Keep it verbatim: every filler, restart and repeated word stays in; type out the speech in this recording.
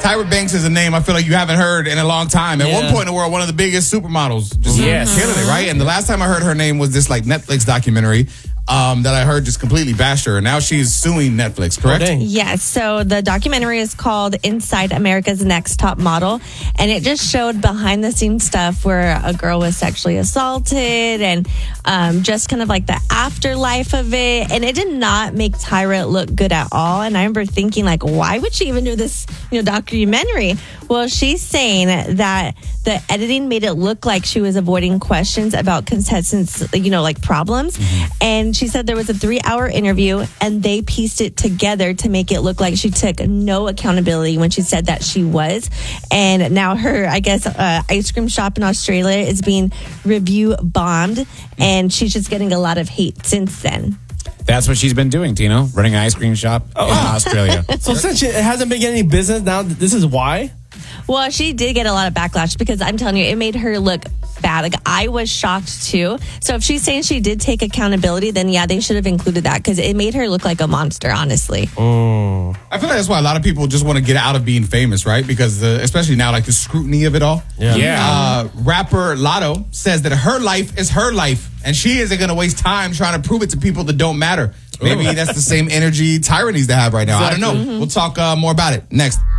Tyra Banks is a name I feel like you haven't heard in a long time. At Yeah. one point in the world, one of the biggest supermodels. Just Yes. killing it, right? And the last time I heard her name was this like Netflix documentary um, that I heard just completely bashed her. And now she's suing Netflix, correct? Oh, dang. Yes, so the documentary is called Inside America's Next Top Model, and it just showed behind the scenes stuff where a girl was sexually assaulted and um, just kind of like the afterlife of it. And it did not make Tyra look good at all. And I remember thinking, like, why would she even do this, you know, documentary? Well, she's saying that the editing made it look like she was avoiding questions about contestants, you know, like problems. And she said there was a three hour interview and they pieced it together to make it look like she took no accountability when she said that she was. And now her, I guess, uh, ice cream shop in Australia is being review bombed, and she's just getting a lot of hate since then. That's what she's been doing, Tino. Running an ice cream shop in Australia. So since she hasn't been getting any business, now this is why? Well, she did get a lot of backlash because I'm telling you, it made her look bad. Like, I was shocked too. So if she's saying she did take accountability, then yeah, they should have included that because it made her look like a monster, honestly. I feel like that's why a lot of people just want to get out of being famous, right? Because uh, especially now, like the scrutiny of it all. Yeah. Yeah. Uh, rapper Lotto says that her life is her life, and she isn't going to waste time trying to prove it to people that don't matter. Maybe that's the same energy Tyra needs to have right now. I don't know. We'll talk uh, more about it next.